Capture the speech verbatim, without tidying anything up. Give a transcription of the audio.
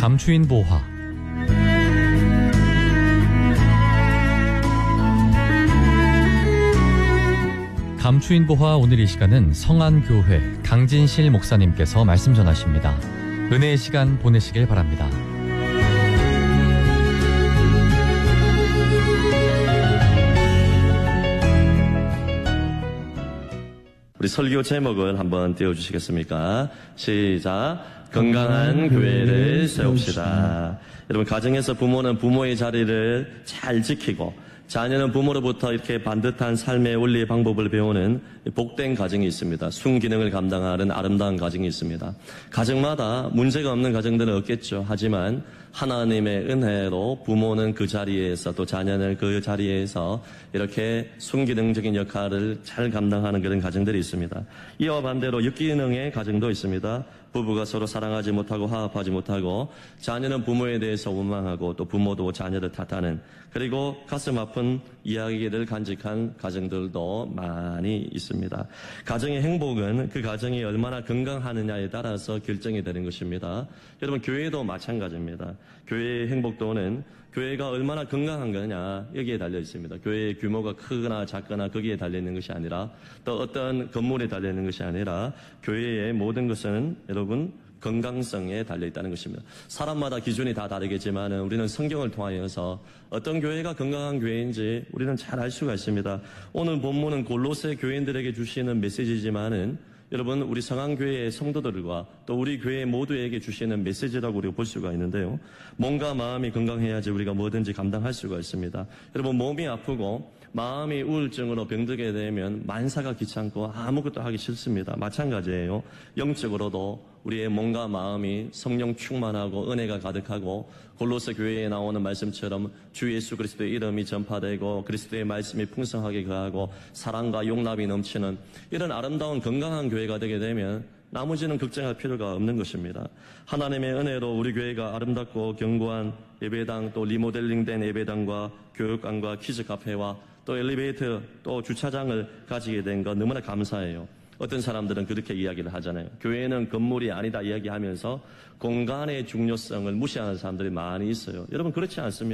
감추인 보화. 감추인 보화 오늘 이 시간은 성안교회 강진실 목사님께서 말씀 전하십니다. 은혜의 시간 보내시길 바랍니다. 우리 설교 제목을 한번 띄워주시겠습니까? 시작. 건강한 교회를 세웁시다. 여러분, 가정에서 부모는 부모의 자리를 잘 지키고 자녀는 부모로부터 이렇게 반듯한 삶의 원리의 방법을 배우는 복된 가정이 있습니다. 순기능을 감당하는 아름다운 가정이 있습니다. 가정마다 문제가 없는 가정들은 없겠죠. 하지만 하나님의 은혜로 부모는 그 자리에서 또 자녀는 그 자리에서 이렇게 순기능적인 역할을 잘 감당하는 그런 가정들이 있습니다. 이와 반대로 역기능의 가정도 있습니다. 부부가 서로 사랑하지 못하고 화합하지 못하고 자녀는 부모에 대해서 원망하고 또 부모도 자녀를 탓하는, 그리고 가슴 아픈 이야기를 간직한 가정들도 많이 있습니다. 가정의 행복은 그 가정이 얼마나 건강하느냐에 따라서 결정이 되는 것입니다. 여러분, 교회도 마찬가지입니다. 교회의 행복도는 교회가 얼마나 건강한 거냐 여기에 달려 있습니다. 교회의 규모가 크거나 작거나 거기에 달려 있는 것이 아니라, 또 어떤 건물에 달려 있는 것이 아니라 교회의 모든 것은 여러분 건강성에 달려 있다는 것입니다. 사람마다 기준이 다 다르겠지만 우리는 성경을 통하여서 어떤 교회가 건강한 교회인지 우리는 잘 알 수가 있습니다. 오늘 본문은 골로새 교인들에게 주시는 메시지지만은 여러분, 우리 성안교회의 성도들과 또 우리 교회 모두에게 주시는 메시지라고 우리가 볼 수가 있는데요. 몸과 마음이 건강해야지 우리가 뭐든지 감당할 수가 있습니다. 여러분, 몸이 아프고 마음이 우울증으로 병들게 되면 만사가 귀찮고 아무것도 하기 싫습니다. 마찬가지예요. 영적으로도 우리의 몸과 마음이 성령 충만하고 은혜가 가득하고 골로새 교회에 나오는 말씀처럼 주 예수 그리스도의 이름이 전파되고 그리스도의 말씀이 풍성하게 거하고 사랑과 용납이 넘치는 이런 아름다운 건강한 교회가 되게 되면 나머지는 걱정할 필요가 없는 것입니다. 하나님의 은혜로 우리 교회가 아름답고 견고한 예배당, 또 리모델링된 예배당과 교육관과 키즈 카페와 또 엘리베이터, 또 주차장을 가지게 된 것 너무나 감사해요. 어떤 사람들은 그렇게 이야기를 하잖아요. 교회는 건물이 아니다 이야기하면서 공간의 중요성을 무시하는 사람들이 많이 있어요. 여러분, 그렇지 않습니다.